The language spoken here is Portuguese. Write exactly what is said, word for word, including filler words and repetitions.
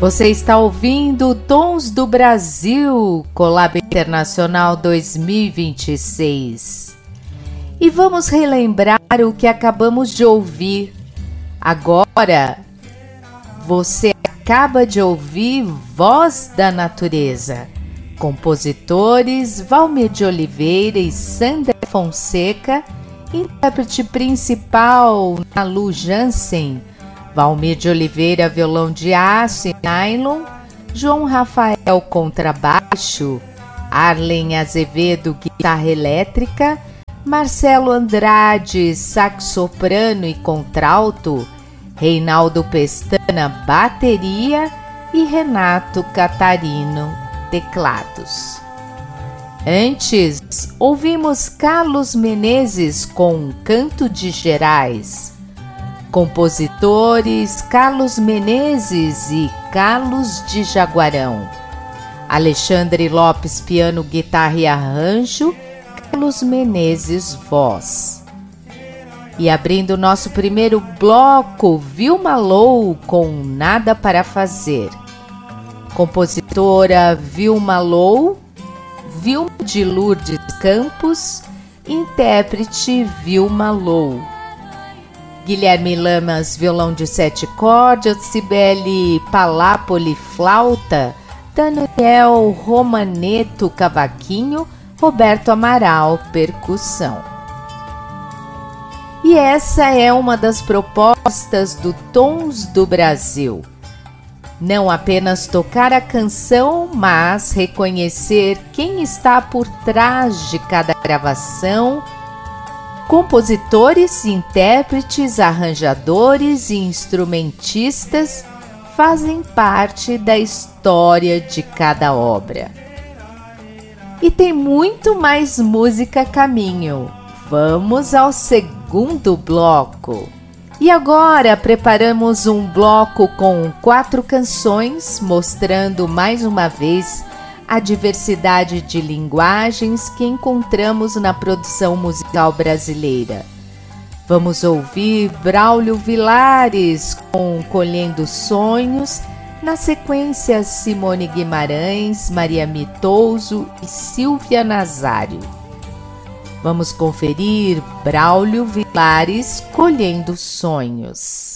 Você está ouvindo Tons do Brasil, Collab Internacional dois mil e vinte e seis. E vamos relembrar o que acabamos de ouvir. Agora, você acaba de ouvir Voz da Natureza. Compositores Valmir de Oliveira e Sandra Fonseca. Intérprete principal, Nalu Jansen. Valmir de Oliveira, violão de aço e nylon. João Rafael, contrabaixo. Arlen Azevedo, guitarra elétrica. Marcelo Andrade, sax-soprano e contralto. Reinaldo Pestana, bateria. E Renato Catarino, teclados. Antes, ouvimos Carlos Menezes com Canto de Gerais. Compositores Carlos Menezes e Carlos de Jaguarão. Alexandre Lopes, piano, guitarra e arranjo. Carlos Menezes, voz. E abrindo nosso primeiro bloco, Vilma Lou com Nada para Fazer. Compositora Vilma Lou, Vilma de Lourdes Campos, intérprete Vilma Lou. Guilherme Lamas, violão de sete cordas, Cibele Palápoli, flauta, Daniel Romaneto, cavaquinho, Roberto Amaral, percussão. E essa é uma das propostas do Tons do Brasil. Não apenas tocar a canção, mas reconhecer quem está por trás de cada gravação. Compositores, intérpretes, arranjadores e instrumentistas fazem parte da história de cada obra. E tem muito mais música a caminho. Vamos ao segundo bloco. E agora preparamos um bloco com quatro canções, mostrando mais uma vez a diversidade de linguagens que encontramos na produção musical brasileira. Vamos ouvir Braulio Vilares com Colhendo Sonhos, na sequência Simone Guimarães, Maria Mitouso e Silvia Nazário. Vamos conferir Braulio Vilares, Colhendo Sonhos.